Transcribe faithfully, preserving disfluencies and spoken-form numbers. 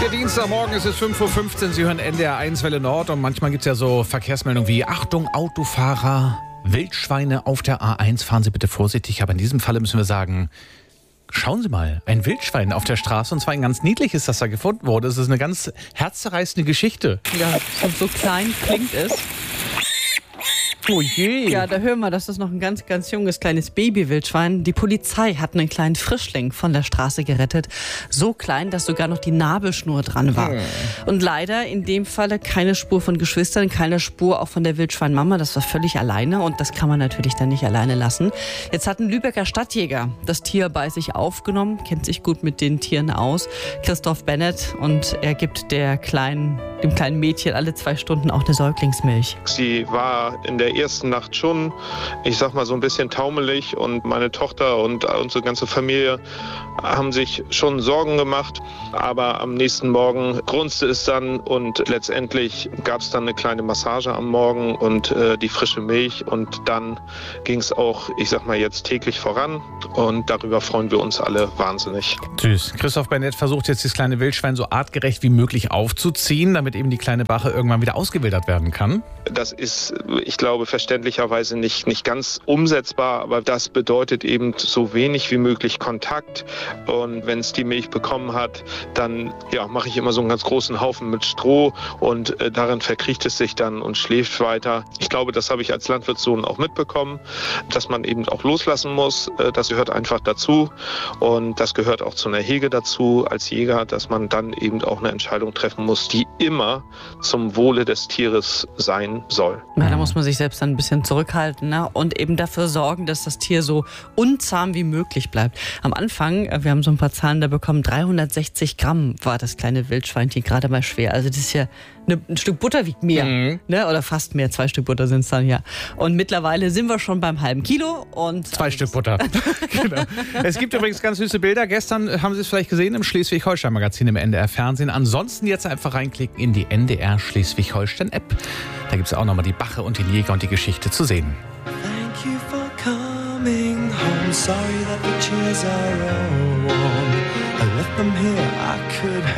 Der Dienstagmorgen, es ist fünf Uhr fünfzehn, Sie hören N D R eins Welle Nord und manchmal gibt es ja so Verkehrsmeldungen wie Achtung, Autofahrer, Wildschweine auf der A eins, fahren Sie bitte vorsichtig. Aber in diesem Falle müssen wir sagen, schauen Sie mal, ein Wildschwein auf der Straße und zwar ein ganz niedliches, das da gefunden wurde. Es ist eine ganz herzzerreißende Geschichte. Ja, und so klein klingt es. Oh je. Ja, da hören wir, das ist noch ein ganz, ganz junges kleines Babywildschwein. Die Polizei hat einen kleinen Frischling von der Straße gerettet. So klein, dass sogar noch die Nabelschnur dran war. Hm. Und leider in dem Falle keine Spur von Geschwistern, keine Spur auch von der Wildschweinmama. Das war völlig alleine und das kann man natürlich dann nicht alleine lassen. Jetzt hat ein Lübecker Stadtjäger das Tier bei sich aufgenommen, kennt sich gut mit den Tieren aus. Christoph Bennett, und er gibt der kleinen, dem kleinen Mädchen alle zwei Stunden auch eine Säuglingsmilch. Sie war in der ersten Nacht schon, ich sag mal, so ein bisschen taumelig und meine Tochter und unsere ganze Familie haben sich schon Sorgen gemacht, aber am nächsten Morgen grunzte es dann und letztendlich gab es dann eine kleine Massage am Morgen und äh, die frische Milch und dann ging es auch, ich sag mal, jetzt täglich voran und darüber freuen wir uns alle wahnsinnig. Süß. Christoph Bennett versucht jetzt, das kleine Wildschwein so artgerecht wie möglich aufzuziehen, damit eben die kleine Bache irgendwann wieder ausgewildert werden kann. Das ist, ich glaube, verständlicherweise nicht, nicht ganz umsetzbar, aber das bedeutet eben so wenig wie möglich Kontakt. Und wenn es die Milch bekommen hat, dann ja, mache ich immer so einen ganz großen Haufen mit Stroh und äh, darin verkriecht es sich dann und schläft weiter. Ich glaube, das habe ich als Landwirtssohn auch mitbekommen, dass man eben auch loslassen muss. Äh, das gehört einfach dazu und das gehört auch zu einer Hege dazu als Jäger, dass man dann eben auch eine Entscheidung treffen muss, die immer zum Wohle des Tieres sein soll. Ja, da muss man sich selbst dann ein bisschen zurückhalten, ne? Und eben dafür sorgen, dass das Tier so unzahm wie möglich bleibt. Am Anfang, wir haben so ein paar Zahlen da bekommen, dreihundertsechzig Gramm war das kleine Wildschweinchen gerade mal schwer. Also das ist ja eine, ein Stück Butter wiegt mehr, mhm. ne? Oder fast mehr, zwei Stück Butter sind es dann, ja. Und mittlerweile sind wir schon beim halben Kilo. Und zwei also Stück Butter. Genau. Es gibt übrigens ganz süße Bilder. Gestern haben Sie es vielleicht gesehen im Schleswig-Holstein-Magazin im N D R-Fernsehen. Ansonsten jetzt einfach reinklicken in die N D R Schleswig-Holstein-App. Da gibt es auch nochmal die Bache und den Jäger und die Geschichte zu sehen. Thank you for coming home. Sorry that the chairs are all warm. I left them here, I could